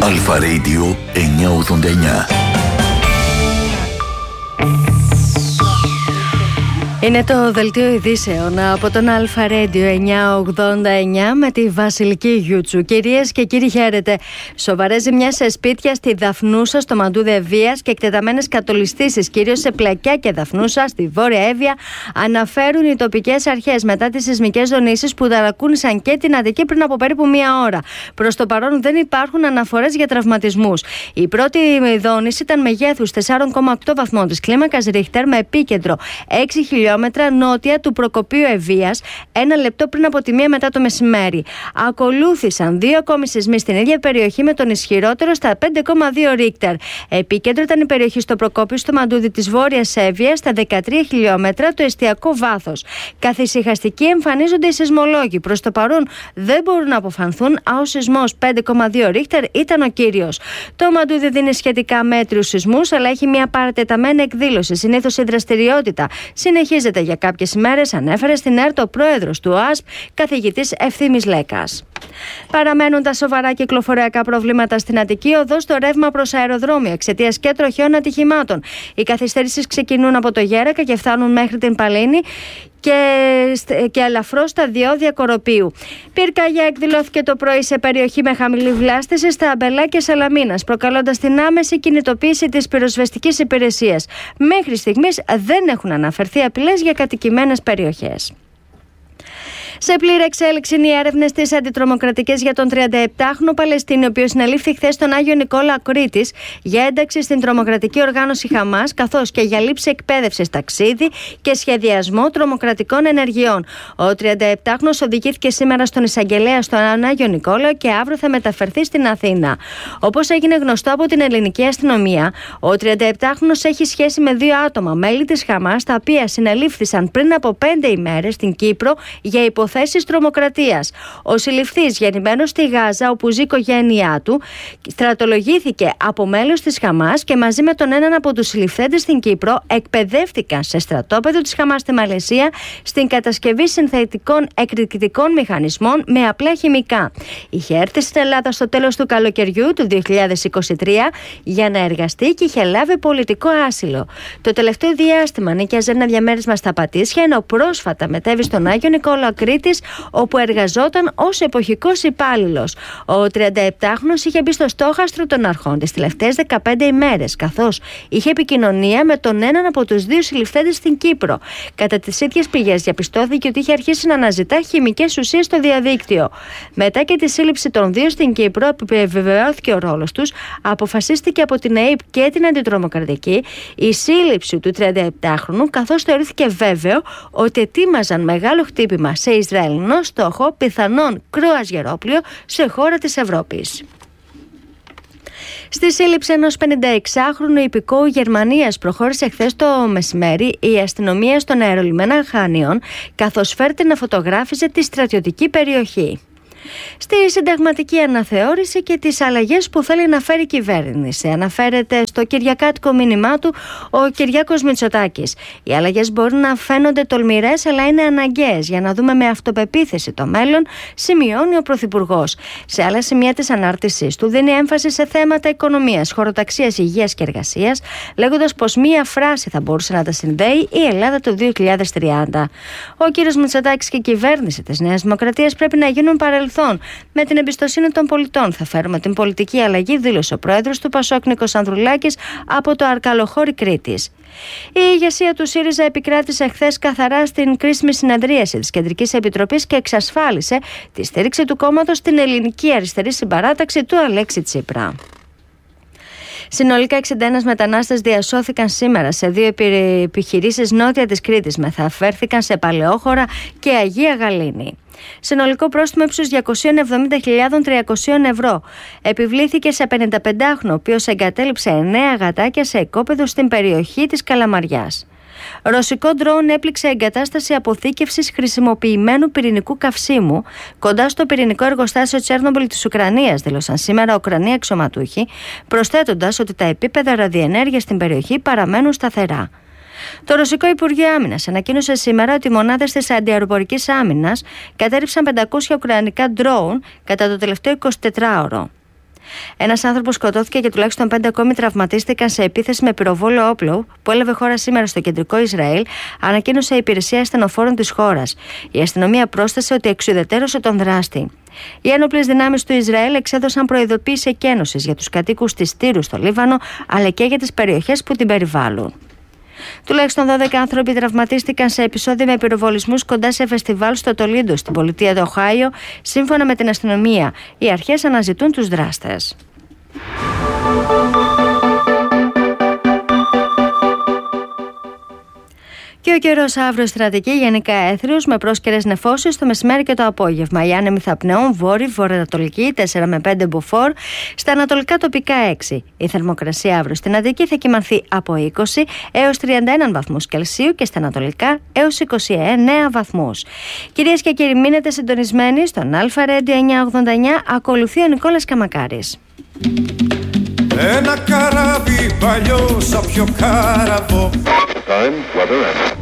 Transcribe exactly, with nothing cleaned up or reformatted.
Αλφα Radio εννιακόσια ογδόντα εννιά. Είναι το δελτίο ειδήσεων από τον Αλφα Radio εννιακόσια ογδόντα εννιά με τη Βασιλική Γιούτσου. Κυρίες και κύριοι, χαίρετε. Σοβαρές ζημιές σε σπίτια στη Δαφνούσα, στο Μαντούδι Ευβοίας και εκτεταμένες κατολιστήσεις, κυρίως σε Πλακιά και Δαφνούσα, στη Βόρεια Εύβοια, αναφέρουν οι τοπικές αρχές μετά τις σεισμικές δονήσεις που ταρακούνησαν και την Αττική πριν από περίπου μία ώρα. Προς το παρόν δεν υπάρχουν αναφορές για τραυματισμούς. Η πρώτη δόνηση ήταν μεγέθους τέσσερα κόμμα οκτώ βαθμών της κλίμακας Ρίχτερ με επίκεντρο έξι χιλιόμετρα νότια του Προκοπίου Ευβοίας, ένα λεπτό πριν από τη μία μετά το μεσημέρι. Ακολούθησαν δύο ακόμη σεισμοί στην ίδια περιοχή με τον ισχυρότερο στα πέντε κόμμα δύο Ρίχτερ. Επίκεντρο ήταν η περιοχή στο Προκόπιο, στο Μαντούδι της Βόρειας Εύβοιας, στα δεκατρία χιλιόμετρα το εστιακό βάθος. Καθησυχαστικοί εμφανίζονται οι σεισμολόγοι. Προς το παρόν δεν μπορούν να αποφανθούν αν ο σεισμός πέντε κόμμα δύο Ρίχτερ ήταν ο κύριος. Το Μαντούδι δίνει σχετικά μέτριους σεισμούς, αλλά έχει μια παρατεταμένη εκδήλωση. Συνήθως η δραστηριότητα συνεχίζεται για κάποιες ημέρες, ανέφερε στην ΕΡΤ ο πρόεδρος του ΟΑΣΠ, καθηγητής Ευθύμης Λέκας. Παραμένουν τα σοβαρά κυκλοφοριακά προβλήματα στην Αττική Οδό στο ρεύμα προς αεροδρόμιο εξαιτίας και τροχαίων ατυχημάτων. Οι καθυστερήσεις ξεκινούν από το Γέρακα και φτάνουν μέχρι την Παλίνη και, και ελαφρώς στα διόδια Κοροπίου. Πυρκαγιά εκδηλώθηκε το πρωί σε περιοχή με χαμηλή βλάστηση στα Αμπελάκια Σαλαμίνας, προκαλώντας την άμεση κινητοποίηση της πυροσβεστικής υπηρεσίας. Μέχρι στιγμής δεν έχουν αναφερθεί απειλές για κατοικημένες περιοχές. Σε πλήρη εξέλιξη είναι οι έρευνες της αντιτρομοκρατικής για τον τριανταεπτάχρονο Παλαιστίνιο, ο οποίος συνελήφθη χθες στον Άγιο Νικόλαο Κρήτης για ένταξη στην τρομοκρατική οργάνωση Χαμάς, καθώς και για λήψη εκπαίδευσης, ταξίδι και σχεδιασμό τρομοκρατικών ενεργειών. Ο τριανταεπτάχρονος οδηγήθηκε σήμερα στον εισαγγελέα στον Άγιο Νικόλαο και αύριο θα μεταφερθεί στην Αθήνα. Όπως έγινε γνωστό από την ελληνική αστυνομία, ο τριανταεπτάχρονος έχει σχέση με δύο άτομα, μέλη της Χαμάς, τα οποία συνελήφθησαν πριν από πέντε ημέρες στην Κύπρο για υποθέσεις θέσεις τρομοκρατίας. Ο συλληφθής, γεννημένος στη Γάζα, όπου ζει η οικογένειά του, στρατολογήθηκε από μέλος της Χαμάς και μαζί με τον έναν από τους συλληφθέντες στην Κύπρο εκπαιδεύτηκαν σε στρατόπεδο της Χαμάς στη Μαλαισία στην κατασκευή συνθετικών εκρηκτικών μηχανισμών με απλά χημικά. Είχε έρθει στην Ελλάδα στο τέλος του καλοκαιριού του δύο χιλιάδες είκοσι τρία για να εργαστεί και είχε λάβει πολιτικό άσυλο. Το τελευταίο διάστημα νίκιαζε ένα διαμέρισμα στα Πατήσια, ενώ πρόσφατα μετέβη στον Άγιο Νικόλαο όπου εργαζόταν ως εποχικός υπάλληλος. Ο τριανταεπτάχρονος είχε μπει στο στόχαστρο των αρχών τις τελευταίες δεκαπέντε ημέρες, καθώς είχε επικοινωνία με τον έναν από τους δύο συλληφθέντες στην Κύπρο. Κατά τις ίδιες πηγές διαπιστώθηκε ότι είχε αρχίσει να αναζητά χημικές ουσίες στο διαδίκτυο. Μετά και τη σύλληψη των δύο στην Κύπρο, επιβεβαιώθηκε ο ρόλος τους, αποφασίστηκε από την ΑΕΠ και την αντιτρομοκρατική η σύλληψη του τριανταεπτάχρονου, καθώς θεωρήθηκε βέβαιο ότι ετοίμαζαν μεγάλο χτύπημα σε Ισραηλινό στόχο, πιθανόν κρουαζιερόπλοιο σε χώρα της Ευρώπης. Στη σύλληψη ενός πενηνταεξάχρονου υπηκόου Γερμανίας προχώρησε χθες το μεσημέρι η αστυνομία στον αερολιμένα Χανίων, καθώς φέρεται να φωτογράφιζε τη στρατιωτική περιοχή. Στη συνταγματική αναθεώρηση και τις αλλαγές που θέλει να φέρει η κυβέρνηση, αναφέρεται στο κυριακάτικο μήνυμά του ο Κυριάκος Μητσοτάκης. Οι αλλαγές μπορούν να φαίνονται τολμηρές, αλλά είναι αναγκαίες για να δούμε με αυτοπεποίθηση το μέλλον, σημειώνει ο Πρωθυπουργός. Σε άλλα σημεία της ανάρτησής του δίνει έμφαση σε θέματα οικονομίας, χωροταξίας, υγείας και εργασίας, λέγοντας πως μία φράση θα μπορούσε να τα συνδέει η Ελλάδα το δύο χιλιάδες τριάντα. Ο κ. Μητσοτάκης και η κυβέρνηση της Νέας Δημοκρατίας πρέπει να γίνουν παρελθόν. Με την εμπιστοσύνη των πολιτών θα φέρουμε την πολιτική αλλαγή, δήλωσε ο πρόεδρος του Πασόκ Νίκος Ανδρουλάκης από το Αρκαλοχώρι Κρήτης. Η ηγεσία του ΣΥΡΙΖΑ επικράτησε χθες καθαρά στην κρίσιμη συνεδρίαση της Κεντρικής Επιτροπής και εξασφάλισε τη στήριξη του κόμματος στην ελληνική αριστερή συμπαράταξη του Αλέξη Τσίπρα. Συνολικά εξήντα ένα μετανάστες διασώθηκαν σήμερα σε δύο επιχειρήσεις νότια της Κρήτης, μεταφέρθηκαν σε Παλαιόχωρα και Αγία Γαλήνη. Συνολικό πρόστιμο ύψους διακόσιες εβδομήντα χιλιάδες τριακόσια ευρώ επιβλήθηκε σε πενηνταπεντάχρονο, ο οποίος εγκατέλειψε εννέα γατάκια σε οικόπεδο στην περιοχή της Καλαμαριάς. Ρωσικό ντρόουν έπληξε εγκατάσταση αποθήκευσης χρησιμοποιημένου πυρηνικού καυσίμου κοντά στο πυρηνικό εργοστάσιο Τσέρνομπιλ της Ουκρανίας, δήλωσαν σήμερα Ουκρανοί αξιωματούχοι, προσθέτοντας ότι τα επίπεδα ραδιενέργειας στην περιοχή παραμένουν σταθερά. Το Ρωσικό Υπουργείο Άμυνας ανακοίνωσε σήμερα ότι οι μονάδες της αντιαεροπορικής άμυνας κατέρριψαν πεντακόσια ουκρανικά ντρόουν κατά το τελευταίο εικοσιτετράωρο. Ένας άνθρωπος σκοτώθηκε και τουλάχιστον πέντε ακόμη τραυματίστηκαν σε επίθεση με πυροβόλο όπλο που έλαβε χώρα σήμερα στο κεντρικό Ισραήλ, ανακοίνωσε η υπηρεσία ασθενοφόρων της χώρας. Η αστυνομία πρόσθεσε ότι εξουδετερώσε τον δράστη. Οι ένοπλες δυνάμεις του Ισραήλ εξέδωσαν προειδοποίηση εκένωσης για τους κατοίκους της Τύρου στο Λίβανο, αλλά και για τις περιοχές που την περιβάλλουν. Τουλάχιστον δώδεκα άνθρωποι τραυματίστηκαν σε επεισόδια με πυροβολισμούς κοντά σε φεστιβάλ στο Τολίντο, στην πολιτεία του Οχάιο, σύμφωνα με την αστυνομία. Οι αρχές αναζητούν τους δράστες. Και ο καιρός αύριο στην Αττική γενικά έθριος με πρόσκαιρες νεφώσεις το μεσημέρι και το απόγευμα. Οι άνεμοι θα πνέουν βόρειο, βορειοανατολική τέσσερα με πέντε μποφόρ, στα ανατολικά τοπικά έξι. Η θερμοκρασία αύριο στην Αττική θα κυμανθεί από είκοσι έως τριάντα ένα βαθμούς Κελσίου και στα ανατολικά έως είκοσι εννέα βαθμούς. Κυρίες και κύριοι, μείνετε συντονισμένοι στον Αλφα Radio εννιακόσια ογδόντα εννιά. Ακολουθεί ο Νικόλας Καμακάρης. Ένα καράβι παλιό σαν πιο κάραβο. Time, weather, and